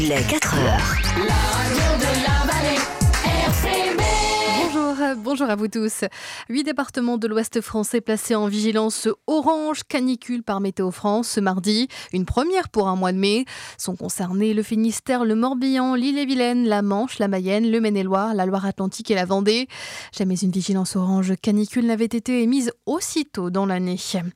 Il est 4 heures. La radio de la vallée, RCB. Bonjour à vous tous. 8 départements de l'Ouest français placés en vigilance orange canicule par Météo France ce mardi. Une première pour un mois de mai. Sont concernés le Finistère, le Morbihan, l'Ille-et-Vilaine, la Manche, la Mayenne, le Maine-et-Loire, la Loire-Atlantique et la Vendée. Jamais une vigilance orange canicule n'avait été émise aussitôt dans l'année.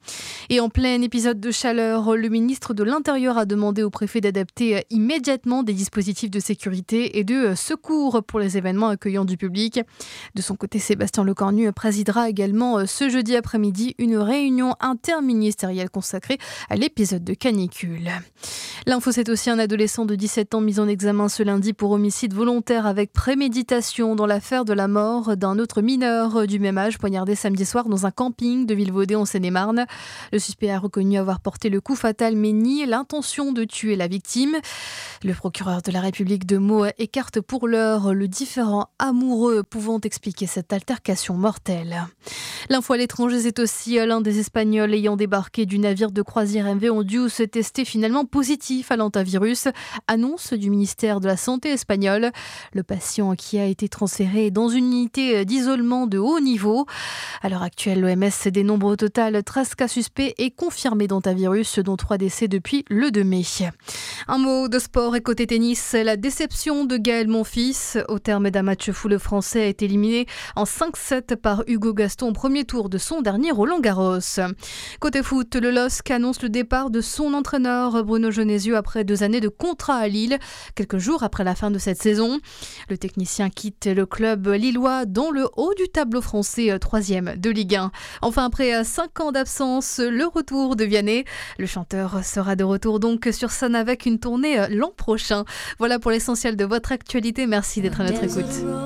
Et en plein épisode de chaleur, le ministre de l'Intérieur a demandé au préfet d'adapter immédiatement des dispositifs de sécurité et de secours pour les événements accueillant du public. De son côté, Sébastien Lecornu présidera également ce jeudi après-midi une réunion interministérielle consacrée à l'épisode de canicule. L'info, c'est aussi un adolescent de 17 ans mis en examen ce lundi pour homicide volontaire avec préméditation dans l'affaire de la mort d'un autre mineur du même âge poignardé samedi soir dans un camping de Vilvoday en Seine-et-Marne. Le suspect a reconnu avoir porté le coup fatal mais nie l'intention de tuer la victime. Le procureur de la République de Meaux écarte pour l'heure le différend amoureux pouvant expliquer cette altercation mortelle. L'info à l'étranger, c'est aussi l'un des Espagnols ayant débarqué du navire de croisière MV ont dû se tester finalement positif à l'hantavirus. Annonce du ministère de la Santé espagnol. Le patient qui a été transféré dans une unité d'isolement de haut niveau. À l'heure actuelle, l'OMS dénombre au total 13 cas suspects et confirmés d'hantavirus, dont 3 décès depuis le 2 mai. Un mot de sport et côté tennis, la déception de Gaël Monfils. Au terme d'un match fou, le Français a été éliminé en 5-7 par Hugo Gaston au premier tour de son dernier Roland-Garros. Côté foot, le LOSC annonce le départ de son entraîneur Bruno Genesio après 2 années de contrat à Lille, quelques jours après la fin de cette saison. Le technicien quitte le club lillois dans le haut du tableau français, 3e de Ligue 1. Enfin, après 5 ans d'absence, le retour de Vianney. Le chanteur sera de retour donc sur scène avec une tournée l'an prochain. Voilà pour l'essentiel de votre actualité. Merci d'être à notre écoute.